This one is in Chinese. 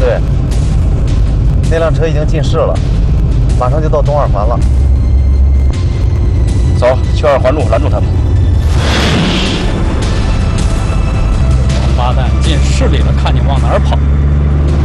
对，那辆车已经进市了，马上就到东二环了。 走，去二环路拦住他们。 王八蛋进市里了，看你往哪儿跑！